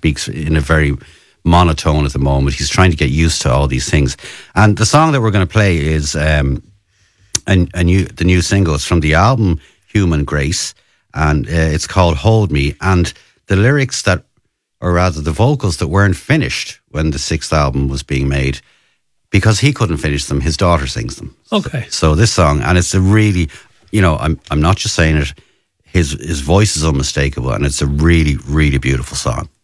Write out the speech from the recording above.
speaks in a very monotone at the moment. He's trying to get used to all these things. And the song that we're going to play is the new single. It's from the album Human Grace, and it's called Hold Me. And the lyrics that, or rather the vocals that weren't finished when the 6th album was being made, because he couldn't finish them, his daughter sings them. Okay. So this song, and it's a really, I'm not just saying it, his voice is unmistakable, and it's a really, really beautiful song.